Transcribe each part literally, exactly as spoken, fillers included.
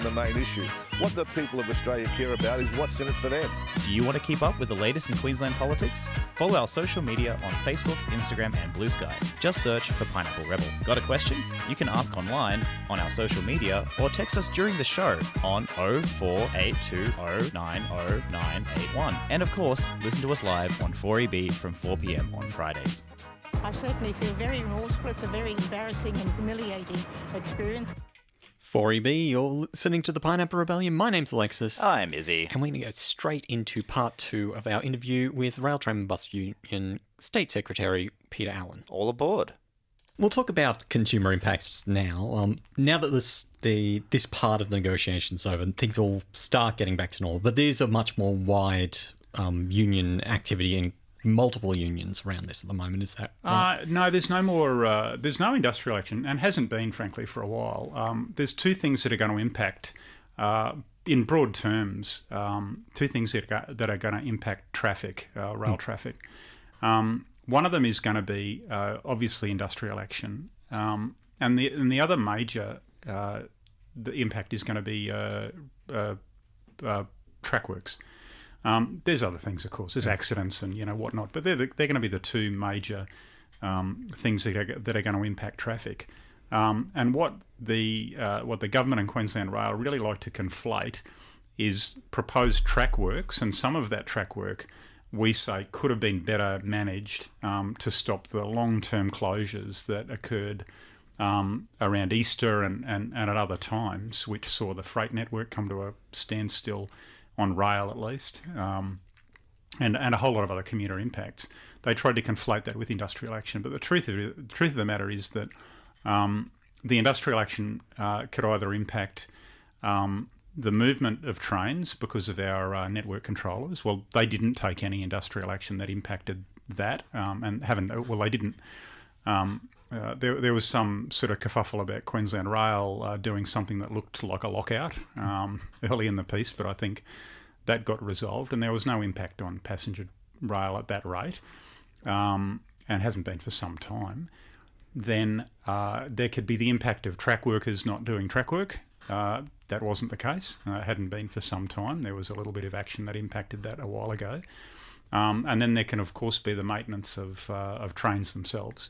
the main issue. What the people of Australia care about is what's in it for them. Do you want to keep up with the latest in Queensland politics? Follow our social media on Facebook, Instagram and Blue Sky. Just search for Pineapple Rebel. Got a question? You can ask online, on our social media, or text us during the show on oh four eight two oh nine oh nine eight one. And of course, listen to us live on four E B from four p m on Fridays. I certainly feel very remorseful. It's a very embarrassing and humiliating experience. four E B, you're listening to the Pineapple Rebellion. My name's Alexis. I'm Izzy. And we're going to go straight into part two of our interview with Rail, Tram and Bus Union State Secretary Peter Allen. All aboard. We'll talk about consumer impacts now. Um, now that this the this part of the negotiation's over, things will start getting back to normal. But there's a much more wide um, union activity and multiple unions around this at the moment. Is that right? Uh, no, there's no more. Uh, there's no industrial action, and hasn't been, frankly, for a while. Um, there's two things that are going to impact, uh, in broad terms, um, two things that are, that are going to impact traffic, uh, rail mm. traffic. Um, one of them is going to be uh, obviously industrial action, um, and the and the other major uh, the impact is going to be uh, uh, uh, track works. Um, there's other things, of course. There's accidents and you know whatnot, but they're the, they're going to be the two major um, things that are, that are going to impact traffic. Um, and what the uh, what the government and Queensland Rail really like to conflate is proposed track works, and some of that track work we say could have been better managed um, to stop the long-term closures that occurred um, around Easter and, and, and at other times, which saw the freight network come to a standstill on rail at least, um, and and a whole lot of other commuter impacts. They tried to conflate that with industrial action, but the truth of it, the truth of the matter is that um, the industrial action uh, could either impact um, the movement of trains because of our uh, network controllers. Well, they didn't take any industrial action that impacted that, um, and haven't. Well, they didn't. Um, uh, there, there was some sort of kerfuffle about Queensland Rail uh, doing something that looked like a lockout um, early in the piece, but I think that got resolved, and there was no impact on passenger rail at that rate, um, and hasn't been for some time. Then uh, there could be the impact of track workers not doing track work. Uh, that wasn't the case. Uh, it hadn't been for some time. There was a little bit of action that impacted that a while ago. Um, and then there can, of course, be the maintenance of, uh, of trains themselves.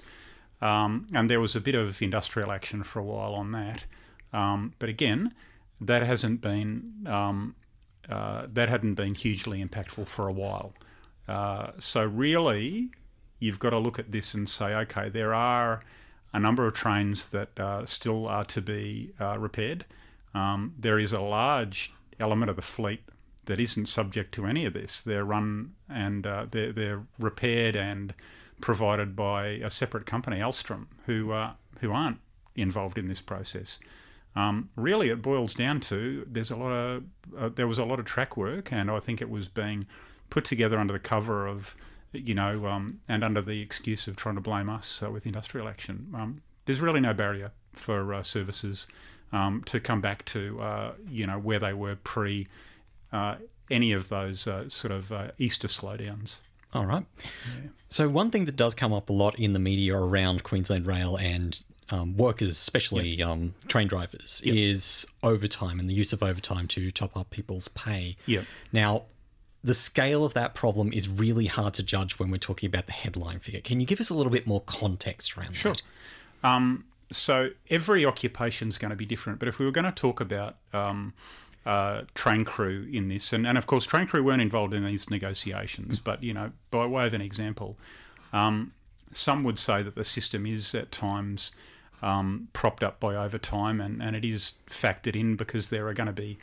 Um, and there was a bit of industrial action for a while on that. Um, but again, that hasn't been, um, uh, that hadn't been hugely impactful for a while. Uh, so really, you've got to look at this and say, okay, there are a number of trains that uh, still are to be uh, repaired. Um, there is a large element of the fleet that isn't subject to any of this. They're run and uh, they're, they're repaired and provided by a separate company, Alstom, who uh, who aren't involved in this process. Um, really, it boils down to there's a lot of uh, there was a lot of track work, and I think it was being put together under the cover of, you know, um, and under the excuse of trying to blame us uh, with industrial action. Um, there's really no barrier for uh, services um, to come back to, uh, you know, where they were pre uh, any of those uh, sort of uh, Easter slowdowns. All right. Yeah. So one thing that does come up a lot in the media around Queensland Rail and um, workers, especially yep. um, train drivers, yep. is overtime and the use of overtime to top up people's pay. Yeah. Now, the scale of that problem is really hard to judge when we're talking about the headline figure. Can you give us a little bit more context around sure. that? Sure. Um, so every occupation is going to be different, but if we were going to talk about um, uh, train crew in this, and, and of course train crew weren't involved in these negotiations, but, you know, by way of an example, um, some would say that the system is at times um, propped up by overtime, and, and it is factored in because there are going to be...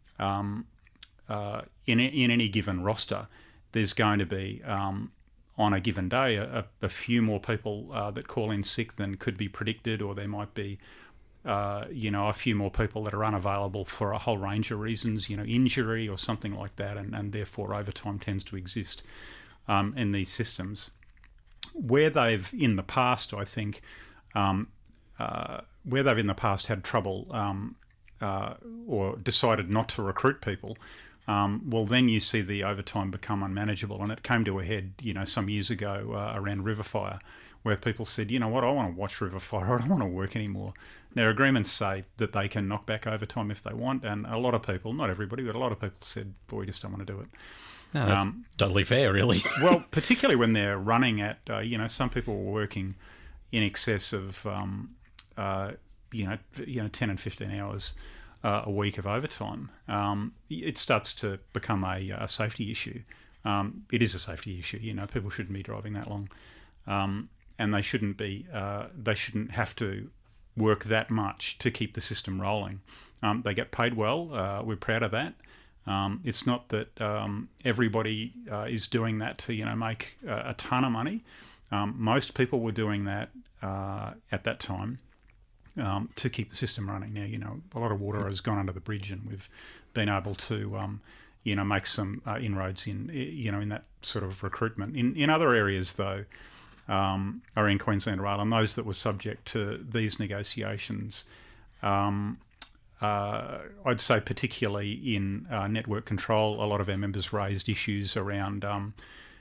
Um, Uh, in in any given roster, there's going to be, um, on a given day, a, a few more people uh, that call in sick than could be predicted, or there might be, uh, you know, a few more people that are unavailable for a whole range of reasons, you know, injury or something like that, and, and therefore overtime tends to exist um, in these systems. Where they've, in the past, I think, um, uh, where they've in the past had trouble um, uh, or decided not to recruit people, Um, well, then you see the overtime become unmanageable, and it came to a head, you know, some years ago uh, around Riverfire, where people said, you know what, I want to watch River Fire, I don't want to work anymore. Their agreements say that they can knock back overtime if they want, and a lot of people, not everybody, but a lot of people said, boy, we just don't want to do it. No, that's Um, totally fair, really. Well, particularly when they're running at, uh, you know, some people were working in excess of, um, uh, you know, you know, ten and fifteen hours uh, a week of overtime. Um, it starts to become a, a safety issue. Um, it is a safety issue. You know, people shouldn't be driving that long, um, and they shouldn't be. Uh, they shouldn't have to work that much to keep the system rolling. Um, they get paid well. Uh, we're proud of that. Um, it's not that um, everybody uh, is doing that to, you know, make a, a ton of money. Um, most people were doing that uh, at that time um, to keep the system running. Now, you know, a lot of water has gone under the bridge, and we've been able to, um, you know, make some uh, inroads in, you know, in that sort of recruitment. In in other areas, though, um, are in Queensland Rail, and those that were subject to these negotiations. Um, Uh, I'd say particularly in uh, network control, a lot of our members raised issues around um,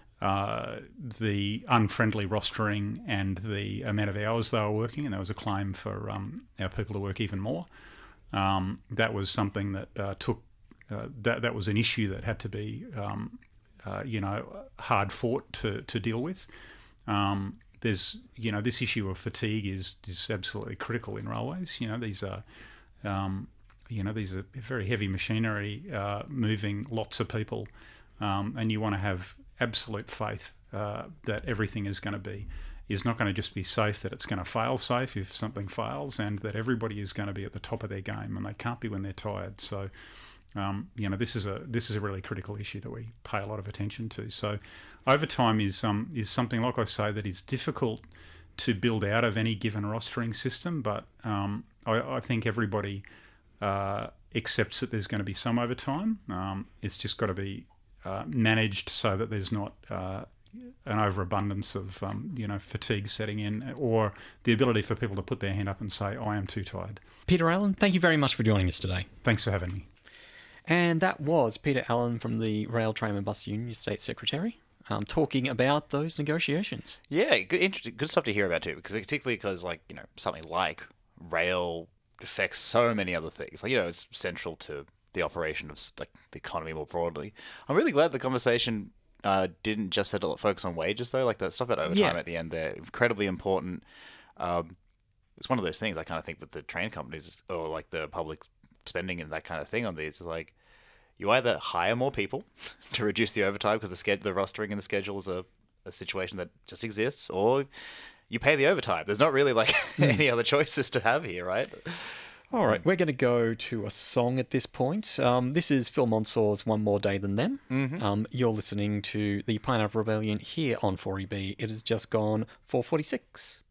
uh, the unfriendly rostering and the amount of hours they were working, and there was a claim for um, our people to work even more. Um, that was something that uh, took uh, that that was an issue that had to be um, uh, you know hard fought to to deal with. Um, there's you know this issue of fatigue is is absolutely critical in railways. You know these are Um, you know, these are very heavy machinery uh, moving lots of people, um, and you want to have absolute faith uh, that everything is going to be, is not going to just be safe, that it's going to fail safe if something fails, and that everybody is going to be at the top of their game, and they can't be when they're tired. So, um, you know, this is a this is a really critical issue that we pay a lot of attention to. So, overtime is um is something, like I say, that is difficult to build out of any given rostering system, but um, I, I think everybody uh, accepts that there's going to be some overtime. Um, it's just got to be uh, managed so that there's not uh, an overabundance of um, you know fatigue setting in, or the ability for people to put their hand up and say, I am too tired. Peter Allen, thank you very much for joining us today. Thanks for having me. And that was Peter Allen from the Rail, Tram and Bus Union State Secretary. Um, talking about those negotiations. Yeah, good, interesting, good stuff to hear about too. Because particularly because, like, you know, something like rail affects so many other things. Like, you know, it's central to the operation of like the economy more broadly. I'm really glad the conversation uh, didn't just settle focus on wages though. Like that stuff about overtime Yeah. at the end there, incredibly important. Um, it's one of those things I kind of think with the train companies or like the public spending and that kind of thing on these is like. You either hire more people to reduce the overtime because the schedule, the rostering and the schedule is a, a situation that just exists, or you pay the overtime. There's not really like any other choices to have here, right? All right, we're going to go to a song at this point. Um, this is Phil Monsour's One More Day Than Them. Mm-hmm. Um, you're listening to the Pineapple Rebellion here on four E B. It has just gone four forty-six.